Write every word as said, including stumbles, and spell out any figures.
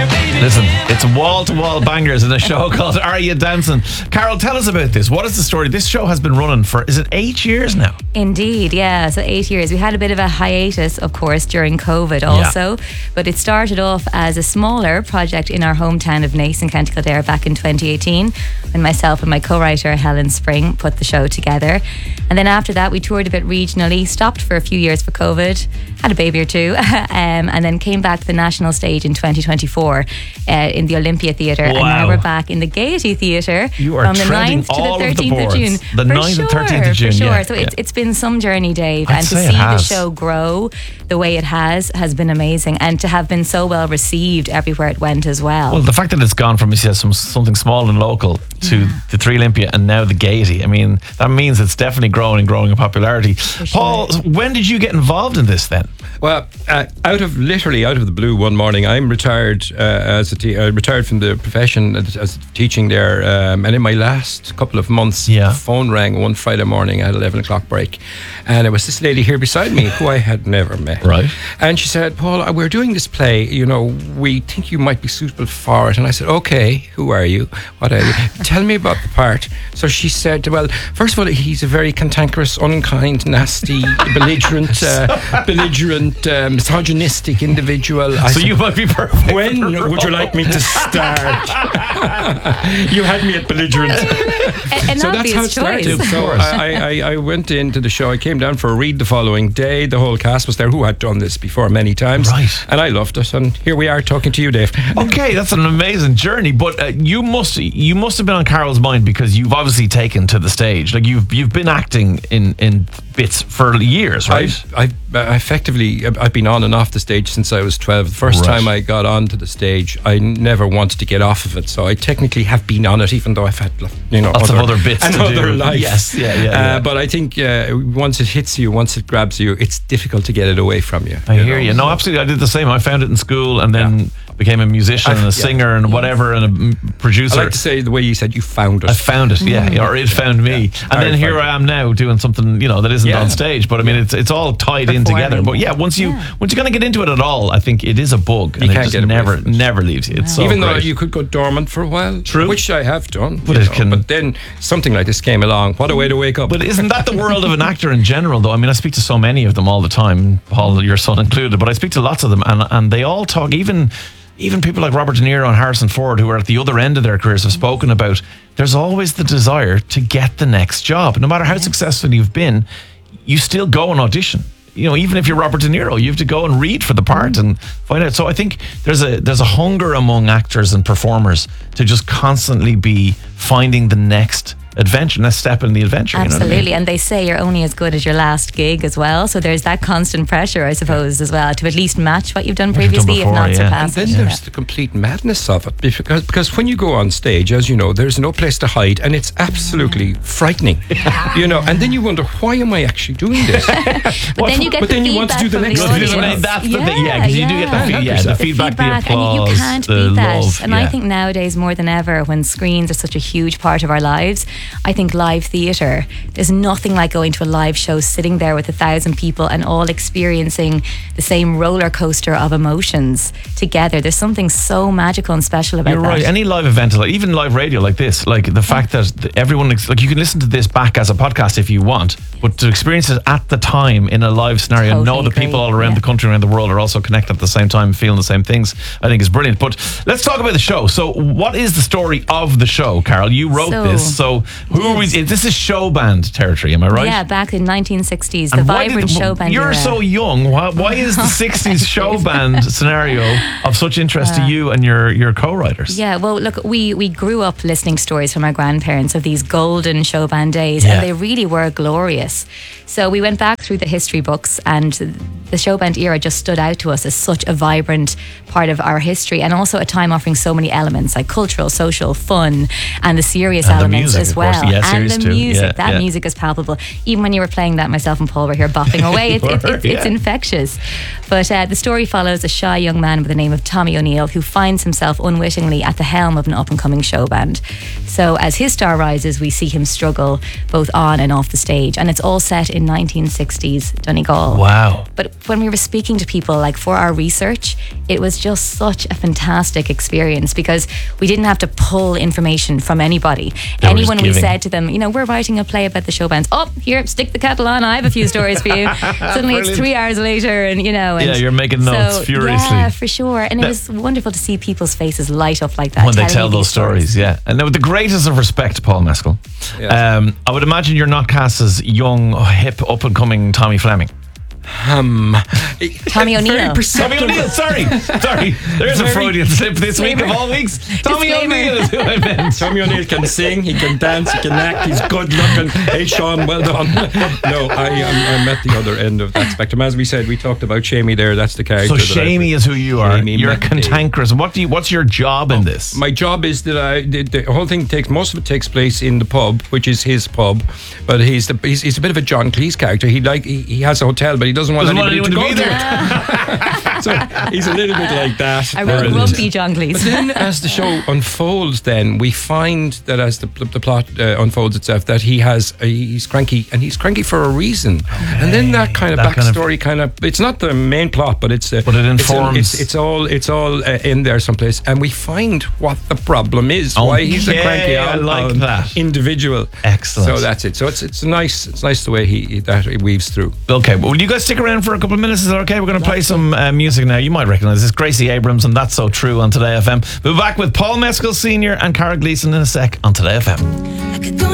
Listen, it's wall-to-wall bangers in a show called Are You Dancing? Carol, tell us about this. What is the story? This show has been running for, is it eight years now? Indeed, yeah. So eight years. We had a bit of a hiatus, of course, during COVID also. Yeah. But it started off as a smaller project in our hometown of Naas in County Kildare back in twenty eighteen, when myself and my co-writer Helen Spring put the show together. And then after that, we toured a bit regionally, stopped for a few years for COVID, had a baby or two, um, and then came back to the national stage in twenty twenty-four uh, in the Olympia Theatre. Wow. And now we're back in the Gaiety Theatre you are from the ninth to the thirteenth of, the of June. The for ninth sure, and thirteenth of June, for sure. yeah. So yeah. It's, it's been some journey, Dave. I'd and to say see it the has. show grow the way it has has been amazing. And to have been so well received everywhere it went as well. Well, the fact that it's gone from, you said, some, something small and local to yeah. the Three Olympia and now the Gaiety, I mean, that means it's definitely growing and growing in popularity. For Paul, sure. when did you get involved in this then? Well, uh, out of literally out of the blue one morning, I'm retired uh, as a te- uh, retired from the profession as, as teaching there, um, and in my last couple of months, yeah. the phone rang one Friday morning at eleven o'clock break, and it was this lady here beside me who I had never met. Right. And she said, "Paul, we're doing this play. You know, we think you might be suitable for it." And I said, "Okay, who are you? What are you? Tell me about the part." So she said, "Well, first of all, he's a very cantankerous, unkind, nasty, belligerent, uh, belligerent." Uh, misogynistic individual. I so said, you might be perfect. When would you like me to start? You had me at belligerent. An So that's how it started. choice. So I, I, I went into the show. I came down for a read the following day. The whole cast was there who had done this before many times. Right. And I loved it. And here we are talking to you, Dave. Okay, that's an amazing journey. But uh, you must you must have been on Carol's mind because you've obviously taken to the stage. Like you've you've been acting in, in bits for years, right? I've, I've, I effectively, I've been on and off the stage since I was twelve. The first Right. time I got onto the stage, I never wanted to get off of it. So I technically have been on it, even though I've had, you know, Lots of other bits to another do. life. Yes, yeah, yeah, yeah. Uh, but I think uh, once it hits you, once it grabs you, it's difficult to get it away from you. I you hear know? you. No, absolutely. I did the same. I found it in school and then Yeah. became a musician I've- and a yeah. singer and whatever and a m- producer. I like to say the way you said you found it. I found it, yeah, or it found me, Yeah. and then I here found I am now doing something, you know, that isn't Yeah. on stage. But I mean, it's it's all tied in Performing. together. But yeah, once you Yeah. once you kind of get into it at all, I think it is a bug, and You it can't just get away never from it. never leaves you. It's so Even though great. you could go dormant for a while, True. which I have done. But you it know, can- But then something like this came along. What a way to wake up! But isn't that the world of an actor in general, though? I mean, I speak to so many of them all the time, Paul, your son included, but I speak to lots of them, and and they all talk, even even people like Robert De Niro and Harrison Ford, who are at the other end of their careers, have spoken about there's always the desire to get the next job. No matter how successful you've been, you still go and audition. You know, even if you're Robert De Niro, you have to go and read for the part and find out. So I think there's a there's a hunger among actors and performers to just constantly be finding the next adventure, next step in the adventure. Absolutely. You know what I mean? And they say you're only as good as your last gig as well. So there's that constant pressure, I suppose, as well, to at least match what you've done What you've done previously, before, if not yeah. And surpass then it. there's the complete madness of it, because because when you go on stage, as you know, there's no place to hide, and it's absolutely frightening, you know. And then you wonder, why am I actually doing this? But then you get but the then you want to feedback do the from next the thing. audience. That's the thing, yeah, because you do get the, Yeah. feed, yeah, the, The feedback, the and you, applause, you can't the beat that. love. And yeah. I think nowadays more than ever, when screens are such a huge part of our lives, I think live theatre, there's nothing like going to a live show, sitting there with a thousand people and all experiencing the same roller coaster of emotions together. There's something so magical and special about You're that. right. Any live event, like even live radio like this, like the fact that th- everyone, ex- like you can listen to this back as a podcast if you want, but to experience it at the time in a live scenario, and know Totally that people agree, all around yeah. the country, around the world are also connected at the same time, feeling the same things, I think is brilliant. But let's talk about the show. So what is the story of the show, Carol? You wrote So, this. So who are we? This is show band territory, am I right? Yeah, back in nineteen sixties, the And why vibrant did- show band You're era. so young. Why, why is the sixties show band scenario of such interest to you and your, your co-writers? Yeah, well, look, we, we grew up listening stories from our grandparents of these golden show band days, Yeah. and they really were glorious. So we went back through the history books, and the show band era just stood out to us as such a vibrant part of our history, and also a time offering so many elements like cultural, social, fun, and the serious And the elements music, as of well. course. well. Yeah, and series the two. music, Yeah, that yeah. music is palpable. Even when you were playing that, myself and Paul were here bopping away. It's, it's, it's, it's yeah. infectious. But uh, the story follows a shy young man by the name of Tommy O'Neill who finds himself unwittingly at the helm of an up-and-coming show band. So as his star rises, we see him struggle both on and off the stage. And it's all set in nineteen sixties Donegal. Wow. But when we were speaking to people, like for our research, it was just such a fantastic experience because we didn't have to pull information from anybody. They were just Anyone we giving. said to them, you know, we're writing a play about the show bands. Oh, here, stick the kettle on. I have a few stories for you. Suddenly it's Brilliant. three hours later, and you know. And Yeah, you're making notes so, furiously. Yeah, for sure. And Now- it was wonderful to see people's faces light up like that When they telling tell you those these stories, yeah. And now with the greatest of respect, Paul Mescal, Yes. um, I would imagine you're not cast as young, hip, up-and-coming Tommy Fleming. Um, Tommy very O'Neill. perceptive. Tommy O'Neill, sorry. Sorry. There's a Very- Freudian slip this week of Disclaimer. all weeks. Tommy Disclaimer. O'Neill is who I meant. Tommy O'Neill can sing, he can dance, he can act, he's good looking. Hey, Sean, well done. No, I am I'm at the other end of that spectrum. As we said, we talked about Shamey there. That's the character. So that I- Shamey is who you are. Shamey You're McDade. cantankerous. What do you? What's your job in this? My job is that I the, the whole thing takes most of it takes place in the pub, which is his pub. But he's the he's, he's a bit of a John Cleese character. He like he, he has a hotel, but he doesn't want Doesn't want anybody anyone to to go be there. So he's a little bit like that. A real Brilliant. grumpy John But Cleese. then, as the show unfolds, then we find that as the, the plot uh, unfolds itself, that he has a, he's cranky, and he's cranky for a reason. And then that kind of That kind of- backstory, kind of, it's not the main plot, but it's uh, But it it's, uh, informs. It's, it's all it's all uh, in there someplace, and we find what the problem is. Why he's a Okay, cranky I old, like old that. individual. Excellent. So that's it. So it's it's nice. It's nice the way he that he weaves through. Okay, well, will you guys stick around for a couple of minutes? Is that okay? We're going to play some uh, music now. You might recognise this. Gracie Abrams and That's So True on Today F M. We'll be back with Paul Mescal Senior and Cara Gleason in a sec on Today F M. I could go